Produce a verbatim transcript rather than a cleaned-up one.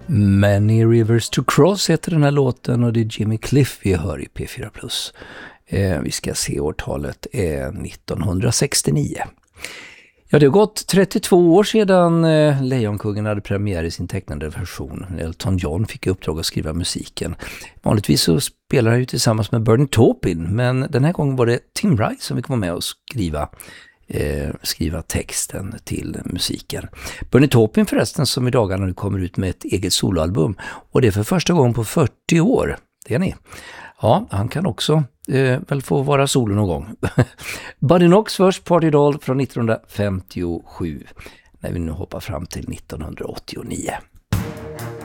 Many Rivers to Cross heter den här låten och det är Jimmy Cliff vi hör i P fyra plus. Eh, vi ska se årtalet är nittonhundrasextionio. Ja, det har gått trettiotvå år sedan eh, Lejonkungen hade premiär i sin tecknade version. Elton John fick uppdrag att skriva musiken. Vanligtvis så spelar han ju tillsammans med Bernie Taupin, men den här gången var det Tim Rice som fick vara med och skriva Eh, skriva texten till musiken. Bernie Taupin förresten som i dagarna nu kommer ut med ett eget soloalbum och det är för första gången på fyrtio år. Det är ni. Ja, han kan också eh, väl få vara solo någon gång. Buddy Knox först, Party Doll från nittonhundrafemtiosju när vi nu hoppar fram till nittonhundraåttionio.